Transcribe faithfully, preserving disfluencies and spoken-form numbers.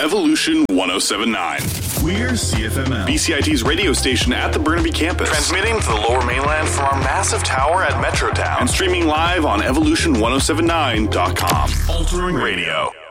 Evolution ten seventy-nine. We're C F M L, B C I T's radio station at the Burnaby campus. Transmitting to the Lower Mainland from our massive tower at Metrotown. And streaming live on evolution ten seventy-nine dot com. Altering radio.